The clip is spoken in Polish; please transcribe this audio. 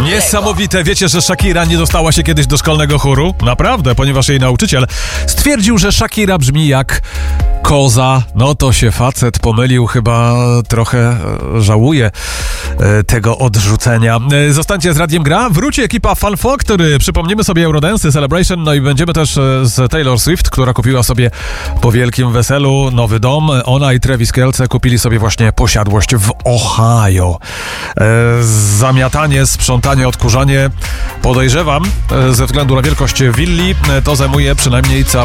Niesamowite. Wiecie, że Shakira nie dostała się kiedyś do szkolnego chóru? Naprawdę, ponieważ jej nauczyciel stwierdził, że Shakira brzmi jak koza. No to się facet pomylił, chyba trochę żałuje tego odrzucenia. Zostańcie z Radiem Gra. Wróci ekipa Fun Factory. Przypomnimy sobie Eurodance Celebration, no i będziemy też z Taylor Swift, która kupiła sobie po wielkim weselu nowy dom. Ona i Travis Kelce kupili sobie właśnie posiadłość w Ohio. Zamiatanie, sprzątanie, odkurzanie, podejrzewam, ze względu na wielkość willi, to zajmuje przynajmniej cały